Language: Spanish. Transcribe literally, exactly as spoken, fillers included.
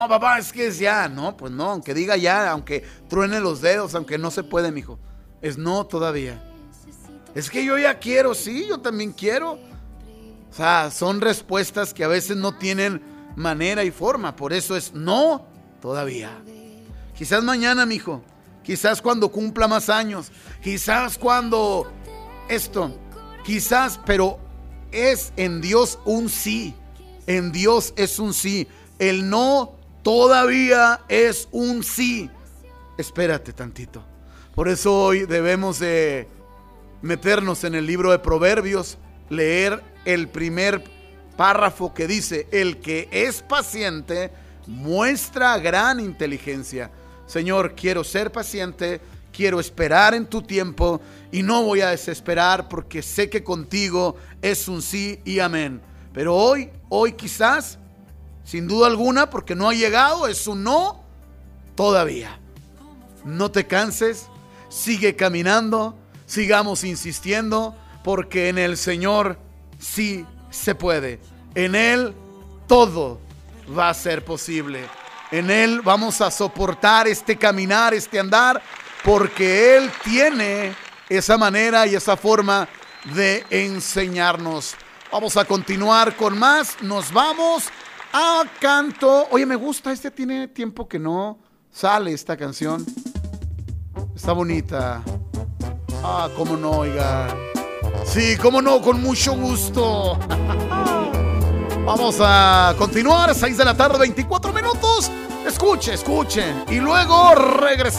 No, papá, es que es ya. No, pues no, aunque diga ya, aunque truene los dedos, aunque no se puede, mijo. Es no todavía. Es que yo ya quiero, sí, yo también quiero. O sea, son respuestas que a veces no tienen manera y forma. Por eso es no todavía. Quizás mañana, mijo. Quizás cuando cumpla más años. Quizás cuando esto. Quizás, pero es en Dios un sí. En Dios es un sí. El no todavía es un sí. Espérate tantito. Por eso hoy debemos de meternos en el libro de Proverbios, leer el primer párrafo que dice: el que es paciente muestra gran inteligencia. Señor, quiero ser paciente, quiero esperar en tu tiempo y no voy a desesperar porque sé que contigo es un sí y amén. Pero hoy, hoy quizás, sin duda alguna, porque no ha llegado, es un no todavía. No te canses, sigue caminando, sigamos insistiendo, porque en el Señor sí se puede. En Él todo va a ser posible. En Él vamos a soportar este caminar, este andar, porque Él tiene esa manera y esa forma de enseñarnos. Vamos a continuar con más. Nos vamos a canto. Oye, me gusta, este tiene tiempo que no sale esta canción. Está bonita. Ah, cómo no, oiga. Sí, cómo no, con mucho gusto. Vamos a continuar, seis de la tarde, veinticuatro minutos. Escuche, escuchen. Y luego regresamos.